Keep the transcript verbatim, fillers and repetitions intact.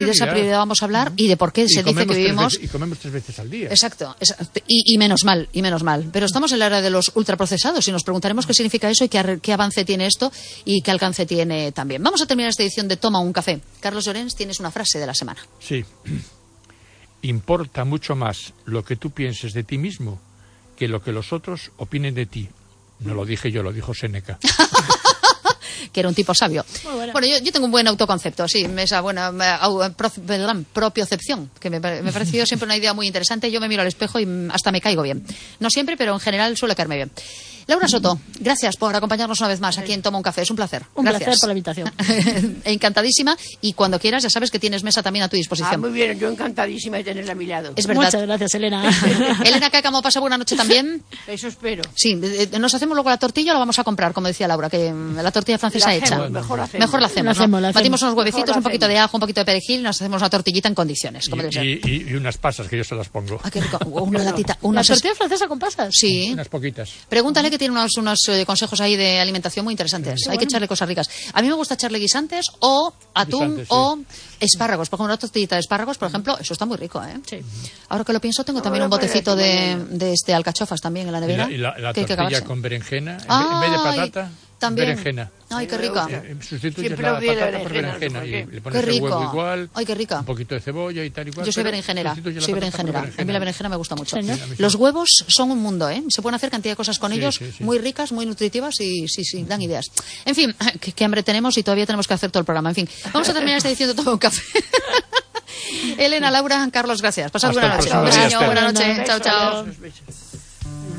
de esa prioridad vamos a hablar y de por qué se dice que vivimos... Veces, y comemos tres veces al día. Exacto. exacto. Y, y menos mal, y menos mal. Pero estamos en la era de los ultraprocesados y nos preguntaremos qué significa eso y qué, qué avance tiene esto y qué alcance tiene también. Vamos a terminar esta edición de Toma un café. Carlos Llorens, tienes una frase de la semana. Sí. Importa mucho más lo que tú pienses de ti mismo que lo que los otros opinen de ti. No lo dije yo, lo dijo Séneca. Que era un tipo sabio. Bueno, bueno yo, yo tengo un buen autoconcepto, sí, esa buena uh, pro, perdón, propiocepción, que me, me ha parecido siempre una idea muy interesante. Yo me miro al espejo y hasta me caigo bien. No siempre, pero en general suele caerme bien. Laura Soto, gracias por acompañarnos una vez más aquí en Toma un Café. Es un placer. Un gracias. placer por la invitación. Encantadísima. Y cuando quieras, ya sabes que tienes mesa también a tu disposición. Ah, muy bien. Yo encantadísima de tenerla a mi lado. Es verdad. Muchas gracias, Elena. Elena Cácamo, pasa buena noche también. Eso espero. Sí, nos hacemos luego la tortilla o la vamos a comprar, como decía Laura, que la tortilla francesa la hacemos, hecha. Bueno, mejor la hacemos. Mejor la hacemos, la hacemos, ¿no? la hacemos. Batimos unos huevecitos, un poquito hacemos. de ajo, un poquito de perejil y nos hacemos una tortillita en condiciones. Como debe ser. Y, y, y unas pasas que yo se las pongo. Ah, qué rico. Una latita. ¿Una Unas tortilla francesa con pasas? Sí. Unas poquitas. Pregúntale que tiene unos, unos eh, consejos ahí de alimentación muy interesantes. Hay que echarle cosas ricas. A mí me gusta echarle guisantes o atún Guisantes, sí. o espárragos. Por ejemplo, una tortillita de espárragos, por ejemplo, eso está muy rico, ¿eh? Sí. Ahora que lo pienso, tengo No, también no un puede botecito decir de, mañana. de este alcachofas también en la Y nevera. la, y la, la que hay que tortilla acabarse. con berenjena, en, Ay, ve- en vez de patata, también. berenjena. Ay, qué Sí, rica. me Eh, Sustituyes Siempre la olvido la patata por berenjena, berenjena no sé y por le qué. pones Qué el huevo rico. igual, Ay, qué rica. un poquito de cebolla y tal igual. Yo soy pero berenjenera, sustituyes la soy patata por berenjenera. A mí la berenjena me gusta mucho. Señor. Sí, a mí sí. Los huevos son un mundo, ¿eh? Se pueden hacer cantidad de cosas con Sí, ellos, sí, sí. muy ricas, muy nutritivas y sí, sí, dan ideas. En fin, qué, qué hambre tenemos y todavía tenemos que hacer todo el programa. En fin, vamos a terminar esta edición de Todo un Café. Elena, Laura, Carlos, gracias. Pasad Hasta buena el noche. próximo Un día, besillo, Esther. buena noche. Besos, Chao, chao. besos, besos.